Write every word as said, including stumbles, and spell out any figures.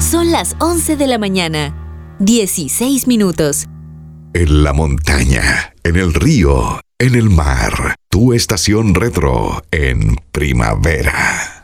Son las once de la mañana, dieciséis minutos. En la montaña, en el río, en el mar, tu estación retro en primavera.